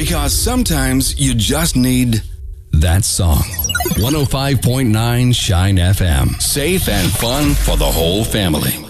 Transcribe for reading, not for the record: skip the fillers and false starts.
Because sometimes you just need that song. 105.9 Shine FM. Safe and fun for the whole family.